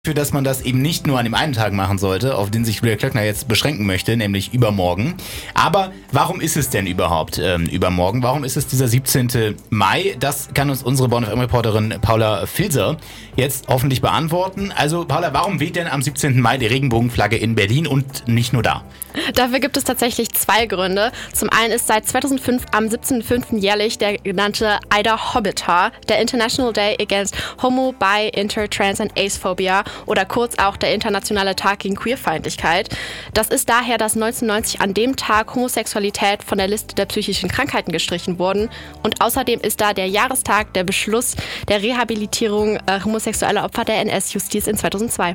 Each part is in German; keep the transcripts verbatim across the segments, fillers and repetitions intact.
für dass man das eben nicht nur an dem einen Tag machen sollte, auf den sich Julia Klöckner jetzt beschränken möchte, nämlich übermorgen. Aber warum ist es denn überhaupt ähm, übermorgen? Warum ist es dieser siebzehnten Mai? Das kann uns unsere Bonn F M-Reporterin Paula Filser jetzt hoffentlich beantworten. Also Paula, warum weht denn am siebzehnten Mai die Regenbogenflagge in Berlin und nicht nur da? Dafür gibt es tatsächlich zwei Gründe. Zum einen ist seit zweitausendfünf am siebzehnten fünften jährlich der genannte Ida Hobbit-Tag, der International Day Against Homo, Bi, Inter, Trans and Acephobia oder kurz auch der Internationale Tag gegen Queerfeindlichkeit. Das ist daher, dass neunzehnhundertneunzig an dem Tag Homosexualität von der Liste der psychischen Krankheiten gestrichen wurden. Und außerdem ist da der Jahrestag der Beschluss der Rehabilitierung äh, homosexueller Opfer der N S-Justiz in zweitausendzwei.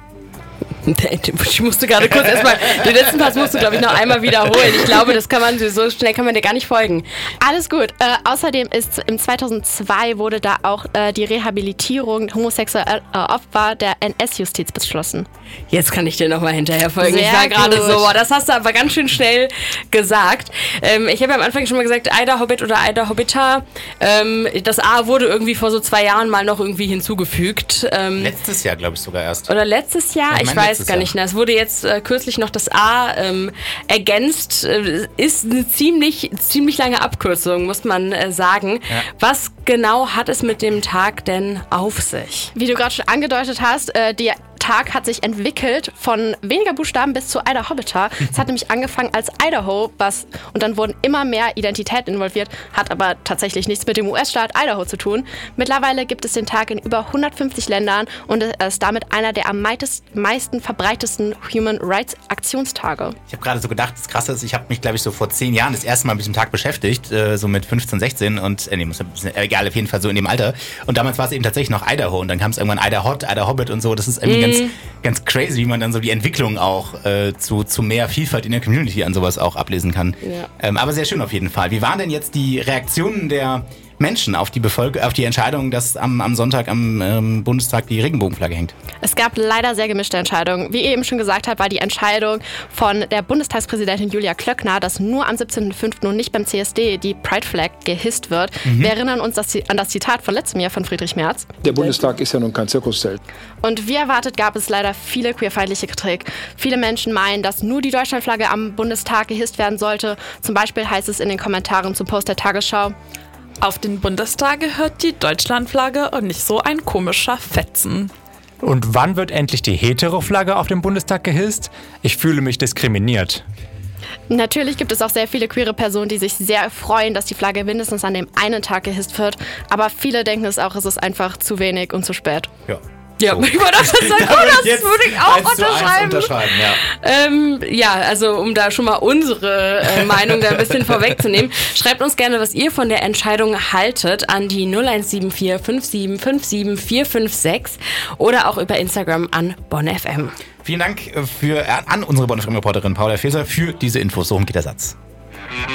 Ich musste gerade kurz erstmal, den letzten Pass musst du, glaube ich, noch einmal wiederholen. Ich glaube, das kann man, so schnell kann man dir gar nicht folgen. Alles gut. Äh, außerdem ist im zweitausendzwei wurde da auch äh, die Rehabilitierung homosexueller äh, Opfer der N S-Justiz beschlossen. Jetzt kann ich dir nochmal hinterher folgen. Sehr ich war gerade gut. so, boah, das hast du aber ganz schön schnell gesagt. Ähm, ich habe ja am Anfang schon mal gesagt, Ida Hobbit oder Ida Hobbita. Ähm, das A wurde irgendwie vor so zwei Jahren mal noch irgendwie hinzugefügt. Ähm, Letztes Jahr, glaube ich, sogar erst. Oder letztes Jahr? Ich Ich, mein, weiß letztes gar nicht. Na, es wurde jetzt äh, kürzlich noch das A ähm, ergänzt. Äh, ist eine ziemlich, ziemlich lange Abkürzung, muss man äh, sagen. Ja. Was genau hat es mit dem Tag denn auf sich? Wie du gerade schon angedeutet hast, äh, die Tag hat sich entwickelt von weniger Buchstaben bis zu Ida Hobbita. Es hat nämlich angefangen als Idaho, was und dann wurden immer mehr Identitäten involviert, hat aber tatsächlich nichts mit dem U S-Staat Idaho zu tun. Mittlerweile gibt es den Tag in über hundertfünfzig Ländern und er ist damit einer der am meisten verbreitesten Human Rights Aktionstage. Ich habe gerade so gedacht, das Krasse ist, ich habe mich, glaube ich, so vor zehn Jahren das erste Mal mit diesem Tag beschäftigt, äh, so mit fünfzehn, sechzehn und, äh, nee, muss, äh, egal, auf jeden Fall so in dem Alter. Und damals war es eben tatsächlich noch Idaho und dann kam es irgendwann Ida Hot, Ida Hobbit und so. Das ist irgendwie mm. ganz, ganz crazy, wie man dann so die Entwicklung auch äh, zu, zu mehr Vielfalt in der Community an sowas auch ablesen kann. Ja. Ähm, aber sehr schön auf jeden Fall. Wie waren denn jetzt die Reaktionen der Menschen auf die, Befolg- auf die Entscheidung, dass am, am Sonntag am ähm, Bundestag die Regenbogenflagge hängt? Es gab leider sehr gemischte Entscheidungen. Wie ihr eben schon gesagt habt, war die Entscheidung von der Bundestagspräsidentin Julia Klöckner, dass nur am siebzehnten fünften und nicht beim C S D die Pride Flag gehisst wird. Mhm. Wir erinnern uns das, an das Zitat von letztem Jahr von Friedrich Merz. Der Bundestag ist ja nun kein Zirkuszelt. Und wie erwartet gab es leider viele queerfeindliche Kritik. Viele Menschen meinen, dass nur die Deutschlandflagge am Bundestag gehisst werden sollte. Zum Beispiel heißt es in den Kommentaren zum Post der Tagesschau: Auf den Bundestag gehört die Deutschlandflagge und nicht so ein komischer Fetzen. Und wann wird endlich die Hetero-Flagge auf dem Bundestag gehisst? Ich fühle mich diskriminiert. Natürlich gibt es auch sehr viele queere Personen, die sich sehr freuen, dass die Flagge mindestens an dem einen Tag gehisst wird. Aber viele denken es auch, es ist einfach zu wenig und zu spät. Ja. Ja, So. ich würde das sagen, Da oh, würde das ich jetzt würde ich auch eins zu eins unterschreiben. unterschreiben, ja. Ähm, ja, also um da schon mal unsere äh, Meinung da ein bisschen vorwegzunehmen, schreibt uns gerne, was ihr von der Entscheidung haltet, an die null eins sieben vier fünf sieben fünf sieben vier fünf sechs oder auch über Instagram an Bonn F M. Vielen Dank für, an unsere Bonn F M-Reporterin Paula Filser für diese Infos. So rum geht der Satz.